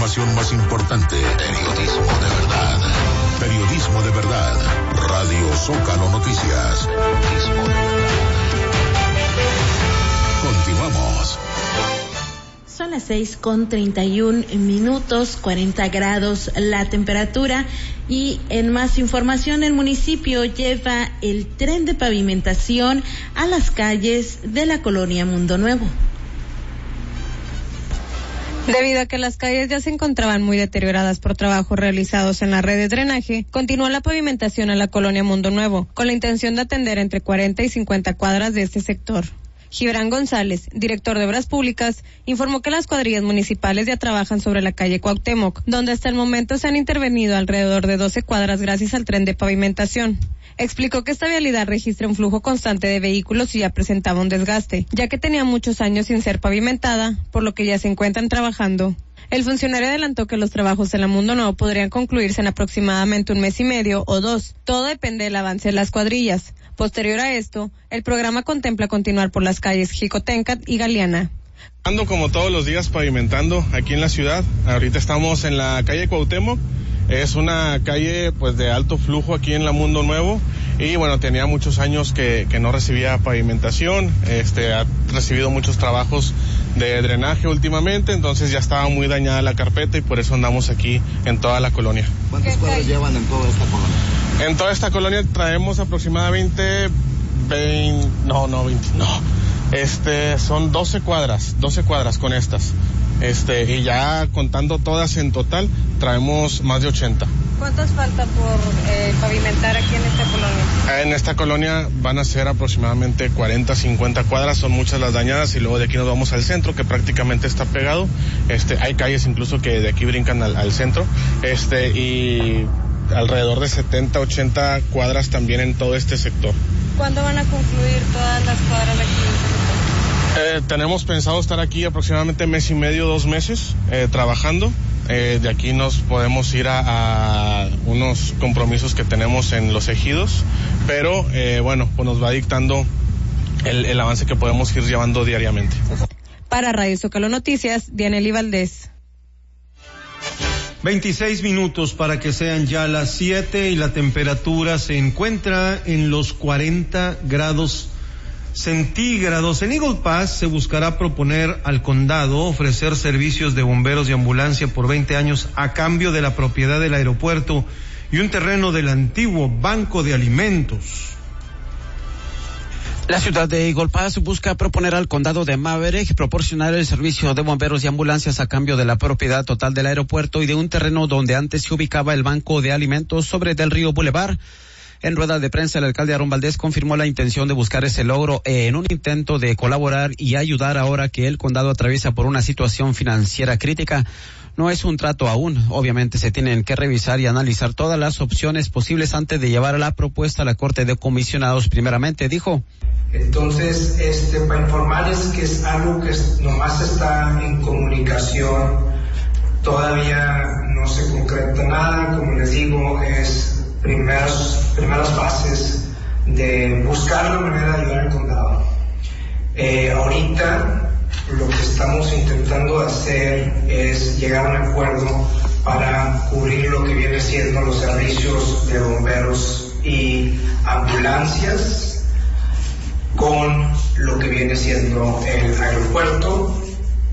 información más importante. Periodismo de verdad. Periodismo de verdad. Radio Zócalo Noticias. Periodismo de verdad. Continuamos. Son las 6:31, 40 grados la temperatura. Y en más información, el municipio lleva el tren de pavimentación a las calles de la colonia Mundo Nuevo. Debido a que las calles ya se encontraban muy deterioradas por trabajos realizados en la red de drenaje, continuó la pavimentación a la colonia Mundo Nuevo, con la intención de atender entre 40 y 50 cuadras de este sector. Gibran González, director de Obras Públicas, informó que las cuadrillas municipales ya trabajan sobre la calle Cuauhtémoc, donde hasta el momento se han intervenido alrededor de 12 cuadras gracias al tren de pavimentación. Explicó que esta vialidad registra un flujo constante de vehículos y ya presentaba un desgaste, ya que tenía muchos años sin ser pavimentada, por lo que ya se encuentran trabajando. El funcionario adelantó que los trabajos en la Mundo Nuevo podrían concluirse en aproximadamente 1 mes y medio o 2. Todo depende del avance de las cuadrillas. Posterior a esto, el programa contempla continuar por las calles Jicotencat y Galeana. Ando como todos los días pavimentando aquí en la ciudad. Ahorita estamos en la calle Cuauhtémoc. Es una calle pues de alto flujo aquí en la Mundo Nuevo y bueno, tenía muchos años que no recibía pavimentación, ha recibido muchos trabajos de drenaje últimamente, entonces ya estaba muy dañada la carpeta y por eso andamos aquí en toda la colonia. ¿Cuántas cuadras llevan en toda esta colonia? En toda esta colonia traemos aproximadamente son 12 cuadras con estas. Y ya contando todas en total, traemos más de 80. ¿Cuántas falta por pavimentar aquí en esta colonia? En esta colonia van a ser aproximadamente 40, 50 cuadras, son muchas las dañadas y luego de aquí nos vamos al centro, que prácticamente está pegado. Hay calles incluso que de aquí brincan al centro, y alrededor de 70, 80 cuadras también en todo este sector. ¿Cuándo van a concluir todas las cuadras de aquí? Tenemos pensado estar aquí aproximadamente 1 mes y medio, 2 meses trabajando. De aquí nos podemos ir a unos compromisos que tenemos en los ejidos, pero pues nos va dictando el avance que podemos ir llevando diariamente. Para Radio Zócalo Noticias, Dianely Valdés. 26 minutos para que sean ya las 7 y la temperatura se encuentra en los 40 grados centígrados. En Eagle Pass se buscará proponer al condado ofrecer servicios de bomberos y ambulancia por 20 años a cambio de la propiedad del aeropuerto y un terreno del antiguo Banco de Alimentos. La ciudad de Eagle Pass busca proponer al condado de Maverick proporcionar el servicio de bomberos y ambulancias a cambio de la propiedad total del aeropuerto y de un terreno donde antes se ubicaba el Banco de Alimentos sobre Del Río Boulevard. En rueda de prensa, el alcalde Aarón Valdés confirmó la intención de buscar ese logro en un intento de colaborar y ayudar ahora que el condado atraviesa por una situación financiera crítica. No es un trato aún, obviamente se tienen que revisar y analizar todas las opciones posibles antes de llevar la propuesta a la Corte de Comisionados primeramente, dijo. Entonces, para informarles que es algo que nomás está en comunicación, todavía no se concreta nada, como les digo, es primeras fases de buscar la manera de ayudar al condado. Ahorita lo que estamos intentando hacer es llegar a un acuerdo para cubrir lo que viene siendo los servicios de bomberos y ambulancias con lo que viene siendo el aeropuerto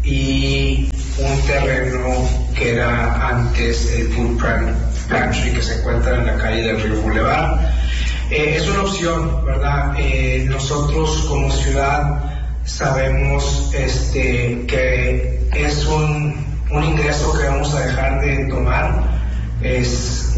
y un terreno que era antes el Food Pantry que se encuentra en la calle del Río Boulevard. Es una opción, ¿verdad? Nosotros como ciudad sabemos que es un ingreso que vamos a dejar de tomar. Es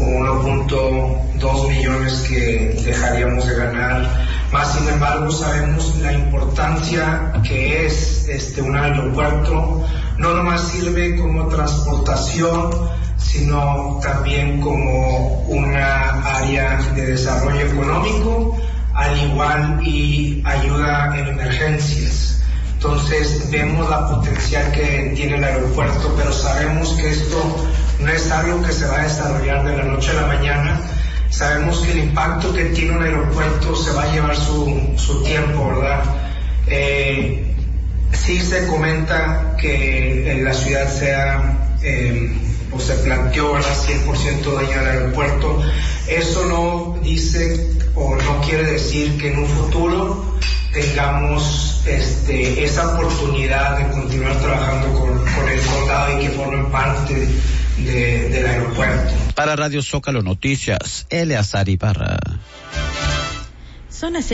1.2 millones que dejaríamos de ganar. Más sin embargo, sabemos la importancia que es un aeropuerto. No nomás sirve como transportación, sino también como una área de desarrollo económico, al igual y ayuda en emergencias. Entonces vemos la potencial que tiene el aeropuerto, pero sabemos que esto no es algo que se va a desarrollar de la noche a la mañana. Sabemos que el impacto que tiene un aeropuerto se va a llevar su tiempo, ¿verdad? Sí se comenta que la ciudad sea o se planteó, ¿verdad?, 100% dueño del aeropuerto. Eso no dice o no quiere decir que en un futuro tengamos esa oportunidad de continuar trabajando con el condado y que formen parte del aeropuerto. Para Radio Zócalo Noticias, Eleazar Ibarra. Son las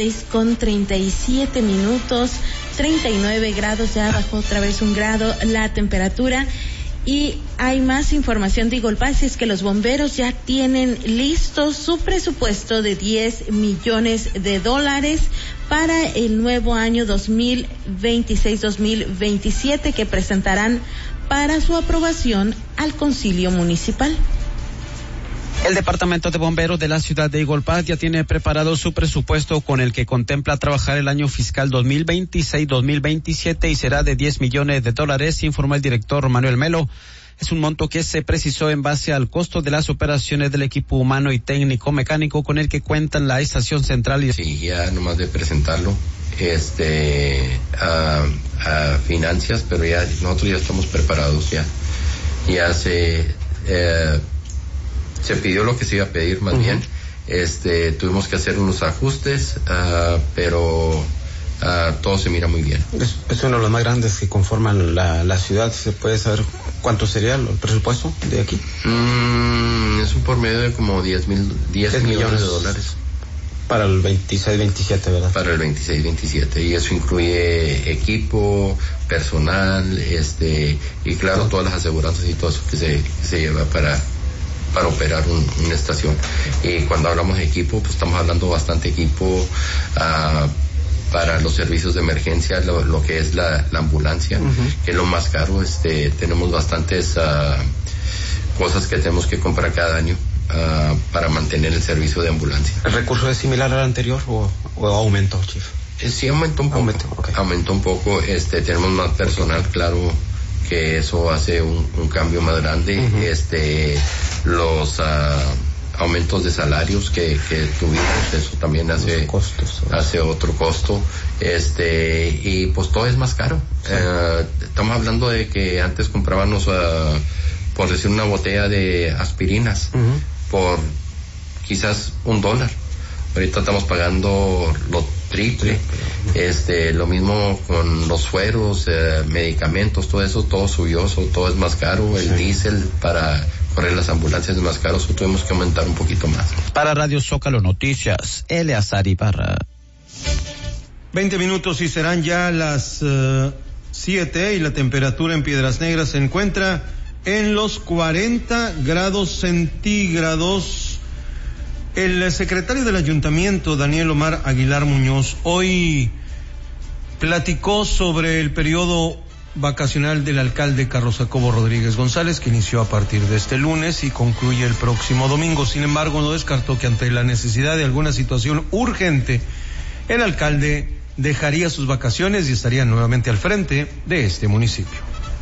6:37, 39 grados, ya bajó otra vez 1 grado la temperatura. Y hay más información de Eagle Pass, es que los bomberos ya tienen listo su presupuesto de $10 millones para el nuevo año 2026-2027 que presentarán para su aprobación al Concilio Municipal. El Departamento de Bomberos de la ciudad de Eagle Pass ya tiene preparado su presupuesto con el que contempla trabajar el año fiscal 2026-2027 y será de $10 millones, informó el director Manuel Melo. Es un monto que se precisó en base al costo de las operaciones del equipo humano y técnico mecánico con el que cuentan la estación central. Sí, ya nomás de presentarlo a finanzas, pero ya nosotros ya estamos preparados, ya se pidió lo que se iba a pedir más bien. Tuvimos que hacer unos ajustes, pero todo se mira muy bien. Es uno de los más grandes que conforman la ciudad. ¿Se puede saber cuánto sería el presupuesto de aquí? Es un por medio de como 10 millones de dólares. Para el 26-27, ¿verdad? Para el 26-27, y eso incluye equipo, personal, y claro, todas las aseguranzas y todo eso que se lleva para operar una estación. Y cuando hablamos de equipo, pues estamos hablando bastante equipo para los servicios de emergencia, lo que es la ambulancia, que es lo más caro. Tenemos bastantes cosas que tenemos que comprar cada año para mantener el servicio de ambulancia. ¿El recurso es similar al anterior o aumentó, Chief? Sí, aumentó un poco. Aumentó un poco. Tenemos más personal, claro, que eso hace un cambio más grande. Los aumentos de salarios que tuvimos, eso también hace otro costo, y pues todo es más caro. Estamos hablando de que antes comprábamos, por decir, una botella de aspirinas por quizás $1. Ahorita estamos pagando lo triple. Lo mismo con los sueros, medicamentos, todo eso, todo subió, todo es más caro. El diésel para correr las ambulancias es más caro, tuvimos que aumentar un poquito más. Para Radio Zócalo Noticias, Eleazar Ibarra. 20 minutos y serán ya las 7 y la temperatura en Piedras Negras se encuentra en los 40 grados centígrados. El secretario del Ayuntamiento, Daniel Omar Aguilar Muñoz, hoy platicó sobre el periodo vacacional del alcalde Carlos Jacobo Rodríguez González, que inició a partir de este lunes y concluye el próximo domingo. Sin embargo, no descartó que ante la necesidad de alguna situación urgente, el alcalde dejaría sus vacaciones y estaría nuevamente al frente de este municipio.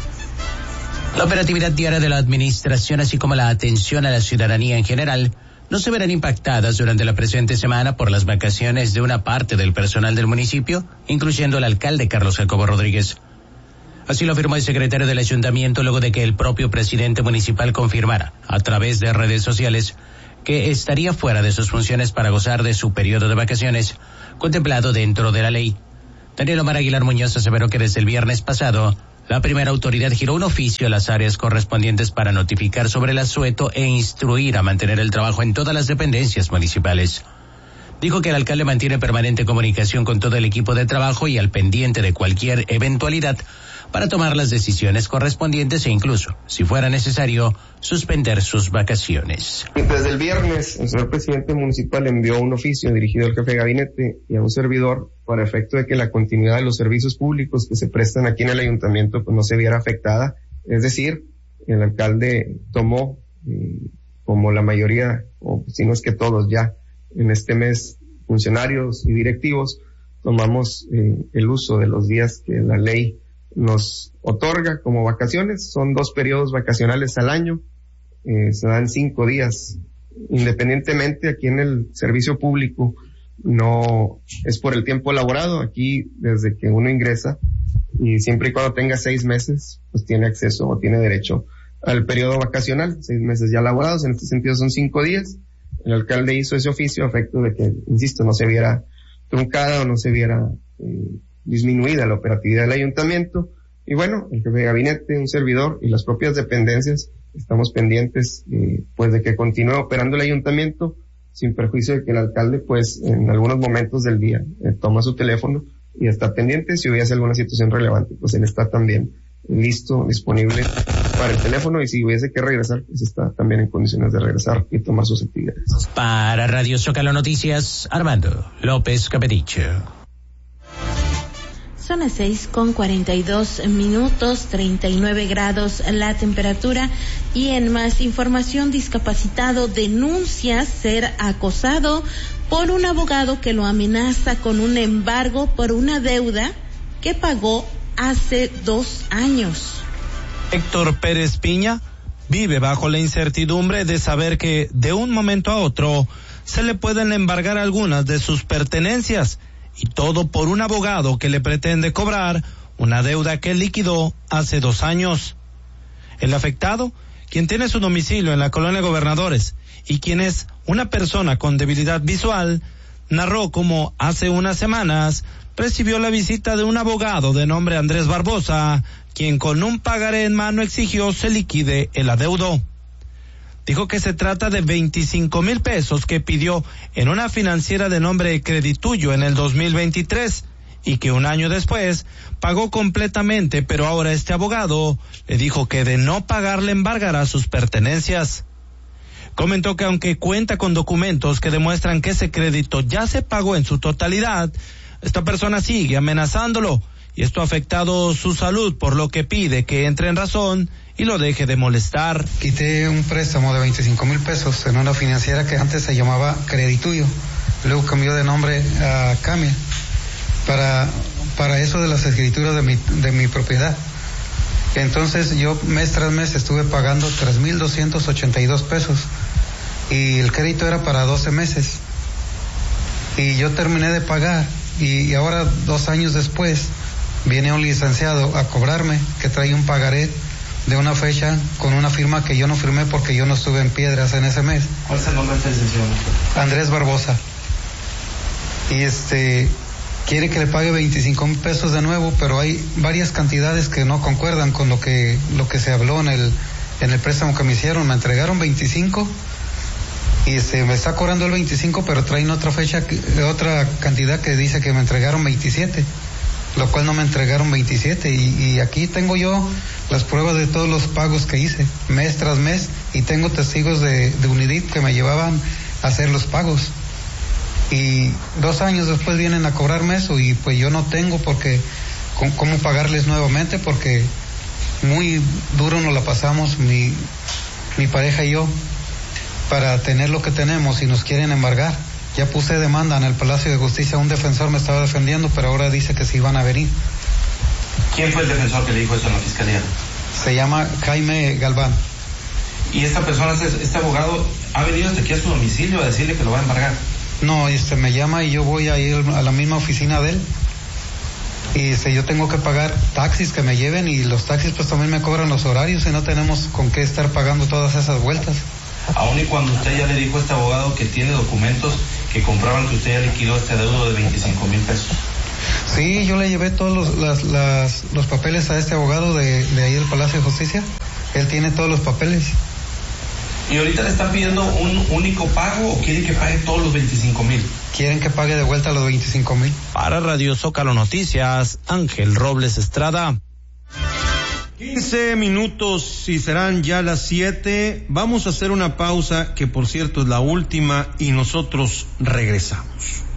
La operatividad diaria de la administración, así como la atención a la ciudadanía en general, no se verán impactadas durante la presente semana por las vacaciones de una parte del personal del municipio, incluyendo el alcalde Carlos Jacobo Rodríguez. Así lo afirmó el secretario del ayuntamiento luego de que el propio presidente municipal confirmara, a través de redes sociales, que estaría fuera de sus funciones para gozar de su periodo de vacaciones, contemplado dentro de la ley. Daniel Omar Aguilar Muñoz aseveró que desde el viernes pasado, la primera autoridad giró un oficio a las áreas correspondientes para notificar sobre el asueto e instruir a mantener el trabajo en todas las dependencias municipales. Dijo que el alcalde mantiene permanente comunicación con todo el equipo de trabajo y al pendiente de cualquier eventualidad para tomar las decisiones correspondientes e incluso, si fuera necesario, suspender sus vacaciones. Desde el viernes, el señor presidente municipal envió un oficio dirigido al jefe de gabinete y a un servidor para efecto de que la continuidad de los servicios públicos que se prestan aquí en el ayuntamiento pues no se viera afectada. Es decir, el alcalde tomó, como la mayoría, o si no es que todos ya, en este mes, funcionarios y directivos, tomamos el uso de los días que la ley nos otorga como vacaciones. Son 2 periodos vacacionales al año, se dan 5 días. Independientemente, aquí en el servicio público no es por el tiempo laborado. Aquí, desde que uno ingresa y siempre y cuando tenga 6 meses, pues tiene acceso o tiene derecho al periodo vacacional, 6 meses ya laborados, en este sentido son 5 días. El alcalde hizo ese oficio a efecto de que, insisto, no se viera truncada o no se viera disminuida la operatividad del ayuntamiento. Y bueno, el jefe de gabinete, un servidor y las propias dependencias estamos pendientes pues de que continúe operando el ayuntamiento sin perjuicio de que el alcalde pues en algunos momentos del día toma su teléfono y está pendiente. Si hubiese alguna situación relevante, pues él está también listo, disponible para el teléfono, y si hubiese que regresar, pues está también en condiciones de regresar y tomar sus actividades. Para Radio Zócalo Noticias, Armando López Capedicho. Son las 6:42, 39 grados la temperatura. Y en más información, discapacitado denuncia ser acosado por un abogado que lo amenaza con un embargo por una deuda que pagó hace 2 años. Héctor Pérez Piña vive bajo la incertidumbre de saber que de un momento a otro se le pueden embargar algunas de sus pertenencias, y todo por un abogado que le pretende cobrar una deuda que liquidó hace 2 años. El afectado, quien tiene su domicilio en la colonia Gobernadores y quien es una persona con debilidad visual, narró cómo hace unas semanas recibió la visita de un abogado de nombre Andrés Barbosa, quien con un pagaré en mano exigió se liquide el adeudo. Dijo que se trata de 25,000 pesos que pidió en una financiera de nombre Credituyo en el 2023 y que un año después pagó completamente, pero ahora este abogado le dijo que de no pagar le embargará sus pertenencias. Comentó que aunque cuenta con documentos que demuestran que ese crédito ya se pagó en su totalidad, esta persona sigue amenazándolo y esto ha afectado su salud, por lo que pide que entre en razón y lo deje de molestar. Quité un préstamo de 25,000 pesos en una financiera que antes se llamaba Credituyo, luego cambió de nombre a Camia, para eso de las escrituras de mi propiedad. Entonces yo mes tras mes estuve pagando 3,282 pesos y el crédito era para 12 meses. Y yo terminé de pagar y ahora 2 años después viene un licenciado a cobrarme que trae un pagaré de una fecha con una firma que yo no firmé porque yo no estuve en Piedras en ese mes. ¿Cuál es el nombre de este licenciado? Andrés Barbosa. Y quiere que le pague 25,000 pesos de nuevo, pero hay varias cantidades que no concuerdan con lo que se habló en el préstamo que me hicieron. Me entregaron 25 y me está cobrando el 25, pero traen otra fecha, otra cantidad que dice que me entregaron 27, lo cual no me entregaron 27 y aquí tengo yo las pruebas de todos los pagos que hice mes tras mes y tengo testigos de Unidit que me llevaban a hacer los pagos. Y 2 años después vienen a cobrarme eso y pues yo no tengo porque cómo pagarles nuevamente, porque muy duro nos la pasamos mi pareja y yo para tener lo que tenemos y nos quieren embargar. Ya puse demanda en el Palacio de Justicia, un defensor me estaba defendiendo, pero ahora dice que sí van a venir. ¿Quién fue el defensor que le dijo eso en la fiscalía? Se llama Jaime Galván. ¿Y esta persona, este abogado, ha venido hasta aquí a su domicilio a decirle que lo va a embargar? No, me llama y yo voy a ir a la misma oficina de él. Y yo tengo que pagar taxis que me lleven y los taxis pues también me cobran los horarios y no tenemos con qué estar pagando todas esas vueltas. Aún y cuando usted ya le dijo a este abogado que tiene documentos que comprueban que usted ya liquidó este adeudo de 25,000 pesos. Sí, yo le llevé todos los papeles a este abogado de ahí del Palacio de Justicia. Él tiene todos los papeles. ¿Y ahorita le están pidiendo un único pago o quieren que pague todos los 25,000? Quieren que pague de vuelta los 25,000. Para Radio Zócalo Noticias, Ángel Robles Estrada. 15 minutos y serán ya las 7. Vamos a hacer una pausa que por cierto es la última y nosotros regresamos.